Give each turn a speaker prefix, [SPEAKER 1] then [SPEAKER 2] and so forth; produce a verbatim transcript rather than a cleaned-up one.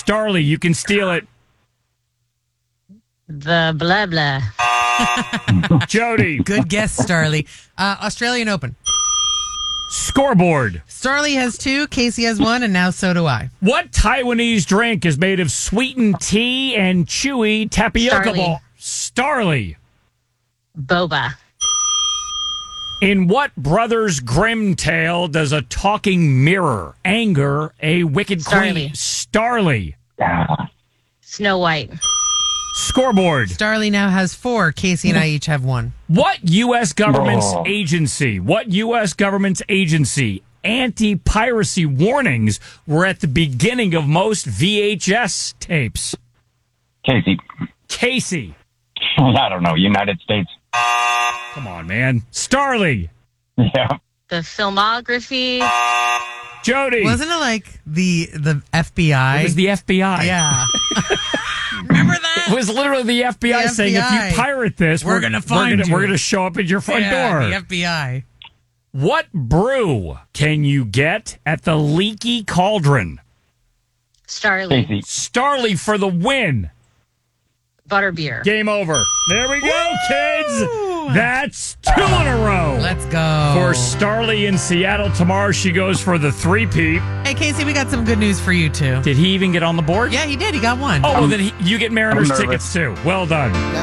[SPEAKER 1] Starley, you can steal it.
[SPEAKER 2] The blah blah.
[SPEAKER 1] Jody.
[SPEAKER 3] Good guess, Starley. Uh, Australian Open.
[SPEAKER 1] Scoreboard.
[SPEAKER 3] Starley has two, Casey has one, and now so do I.
[SPEAKER 1] What Taiwanese drink is made of sweetened tea and chewy tapioca
[SPEAKER 2] Starly.
[SPEAKER 1] ball? Starly.
[SPEAKER 2] Boba.
[SPEAKER 1] In what Brothers Grimm tale does a talking mirror anger a wicked queen?
[SPEAKER 2] Starly.
[SPEAKER 1] Starly.
[SPEAKER 2] Snow White.
[SPEAKER 1] Scoreboard.
[SPEAKER 3] Starley now has four, Casey and I each have one.
[SPEAKER 1] What U S government's
[SPEAKER 4] Oh.
[SPEAKER 1] agency? What U S government's agency? Anti-piracy warnings were at the beginning of most V H S tapes.
[SPEAKER 4] Casey.
[SPEAKER 1] Casey.
[SPEAKER 4] I don't know. United States.
[SPEAKER 1] Come on, man. Starley.
[SPEAKER 4] Yeah.
[SPEAKER 2] The filmography.
[SPEAKER 1] Jody.
[SPEAKER 3] Wasn't it like the the F B I?
[SPEAKER 1] It was the F B I.
[SPEAKER 3] Yeah. Remember that?
[SPEAKER 1] It was literally the F B I
[SPEAKER 3] The
[SPEAKER 1] saying,
[SPEAKER 3] F B I.
[SPEAKER 1] if you pirate this,
[SPEAKER 3] We're gonna find
[SPEAKER 1] we're gonna,
[SPEAKER 3] you."
[SPEAKER 1] We're going to show up at your front
[SPEAKER 3] yeah,
[SPEAKER 1] door.
[SPEAKER 3] the F B I.
[SPEAKER 1] What brew can you get at the Leaky Cauldron?
[SPEAKER 2] Starly.
[SPEAKER 4] Casey.
[SPEAKER 1] Starley for the win.
[SPEAKER 2] Butterbeer.
[SPEAKER 1] Game over. There we go, kids. That's two in a row.
[SPEAKER 3] Let's go.
[SPEAKER 1] For Starley in Seattle tomorrow, she goes for the three-peat.
[SPEAKER 3] Hey, Casey, we got some good news for you, too.
[SPEAKER 1] Did he even get on the board?
[SPEAKER 3] Yeah, he did. He got one.
[SPEAKER 1] Oh, well, then he, you get Mariners
[SPEAKER 4] I'm nervous.
[SPEAKER 1] tickets, too. Well done.